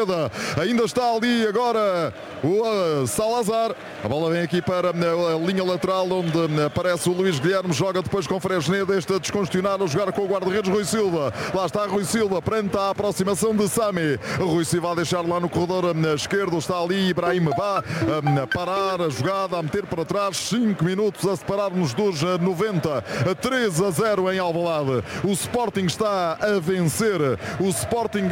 Fresneda. Ainda está ali agora o Salazar. A bola vem aqui para a linha lateral, onde aparece o Luís Guilherme. Joga depois com Fresneda. Este a descongestionar, a jogar com o guarda-redes Rui Silva. Lá está Rui Silva, perante a aproximação de Sami. Rui Silva a deixar lá no corredor esquerdo. Está ali Ibrahim Ba a parar a jogada, a meter para trás. 5 minutos a separar-nos dos 90. 3-0 em Alvalade. O Sporting está a vencer. O Sporting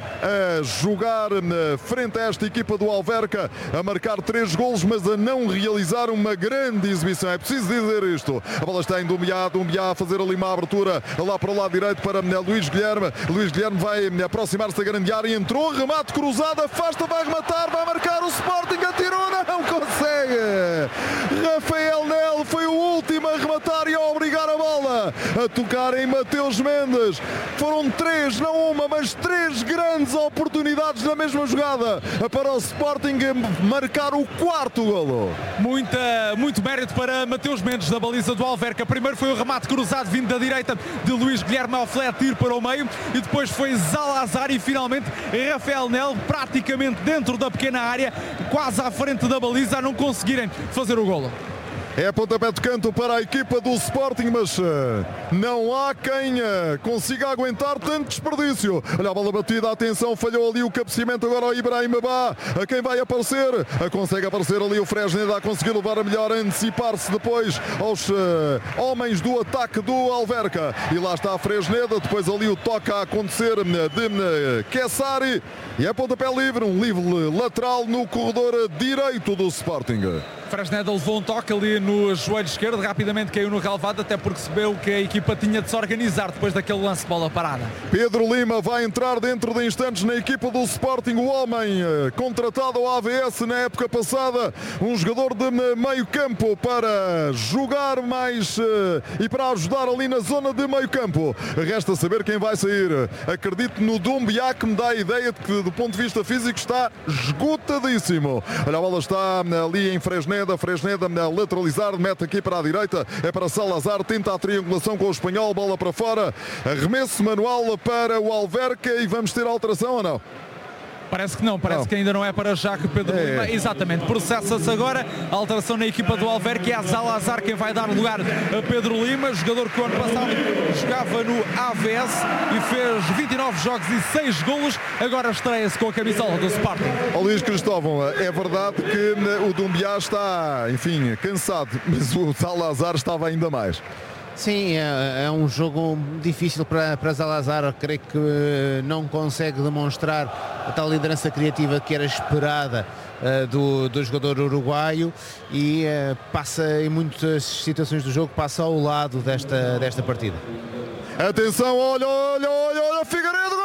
a jogar frente a esta equipa do Alverca, a marcar 3 golos, mas a não realizar uma grande exibição. É preciso dizer isto. A bola está em Dumbiá a fazer ali uma abertura lá para o lado direito para Luís Guilherme. Luís Guilherme vai aproximar-se da grande área. Entrou, remate cruzado, afasta, vai rematar, vai marcar. O Sporting atirou, não consegue. Rafael Nel foi o último a rematar e a obrigar a bola a tocar em Mateus Mendes. Foram 3, não uma, mas 3 grandes oportunidades na mesma jogada para o Sporting marcar o 4º golo. Muito mérito para Mateus Mendes da baliza do Alverca. Primeiro foi o remate cruzado vindo da direita de Luís Guilherme ao fletir para o meio, e depois foi Salazar e finalmente Rafael Nel praticamente dentro da pequena área, quase à frente da baliza, a não conseguirem fazer o golo. É pontapé de canto para a equipa do Sporting, mas não há quem consiga aguentar tanto desperdício. Olha a bola batida, atenção, falhou ali o cabeceamento agora ao Ibrahim Ba, a quem vai aparecer. Consegue aparecer ali o Fresneda a conseguir levar a melhor, antecipar-se depois aos homens do ataque do Alverca. E lá está a Fresneda, depois ali o toque a acontecer de Kessari. E é pontapé livre, um livre lateral no corredor direito do Sporting. Fresneda levou um toque ali no joelho esquerdo, rapidamente caiu no relvado, até porque percebeu que a equipa tinha de se organizar depois daquele lance de bola parada. Pedro Lima vai entrar dentro de instantes na equipa do Sporting, o homem contratado ao AVS na época passada, um jogador de meio campo para jogar mais e para ajudar ali na zona de meio campo. Resta saber quem vai sair. Acredito no Dumbiá, que me dá a ideia de que do ponto de vista físico está esgotadíssimo. Olha, a bola está ali em Fresneda a lateralizar, mete aqui para a direita, é para Salazar, tenta a triangulação com o espanhol, bola para fora, arremesso manual para o Alverca. E vamos ter alteração ou não? Parece que não, parece que ainda não é para já que Pedro Lima. Exatamente, processa-se agora a alteração na equipa do Alverca, e é Salazar quem vai dar lugar a Pedro Lima, jogador que o ano passado jogava no AVS e fez 29 jogos e 6 golos, agora estreia-se com a camisola do Sporting. Luís Cristóvão, é verdade que o Dumbiá está, enfim, cansado, mas o Salazar estava ainda mais. Sim, é um jogo difícil para Salazar. Creio que não consegue demonstrar a tal liderança criativa que era esperada do jogador uruguaio, e passa em muitas situações do jogo, passa ao lado desta partida. Atenção, olha, Figueiredo!